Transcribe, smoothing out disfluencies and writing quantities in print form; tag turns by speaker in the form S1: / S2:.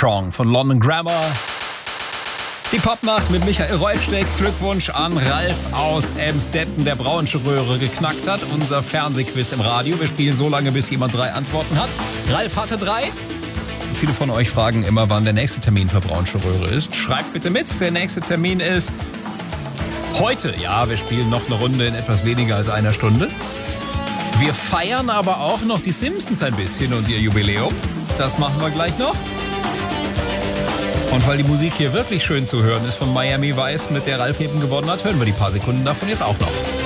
S1: Strong von London Grammar. Die Popnacht mit Michael Rolfsteck. Glückwunsch an Ralf aus Emstetten, der Braunsche Röhre geknackt hat. Unser Fernsehquiz im Radio. Wir spielen so lange, bis jemand 3 Antworten hat. Ralf hatte 3. Viele von euch fragen immer, wann der nächste Termin für Braunsche Röhre ist. Schreibt bitte mit. Der nächste Termin ist heute. Ja, wir spielen noch eine Runde in etwas weniger als einer Stunde. Wir feiern aber auch noch die Simpsons ein bisschen und ihr Jubiläum. Das machen wir gleich noch. Und weil die Musik hier wirklich schön zu hören ist von Miami Vice, mit der Ralf eben gewonnen hat, hören wir die paar Sekunden davon jetzt auch noch.